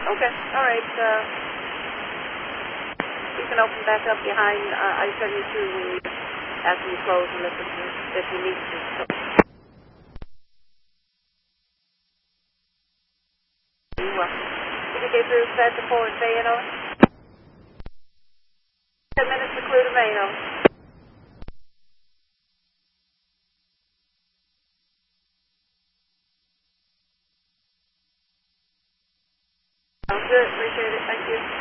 Okay, all right. You can open back up behind. I turn you to when you, after you close and listen if you need to. You're welcome. Did you get through set the forward saying on? 10 minutes to clear the main on. Sounds good. Appreciate it. Thank you.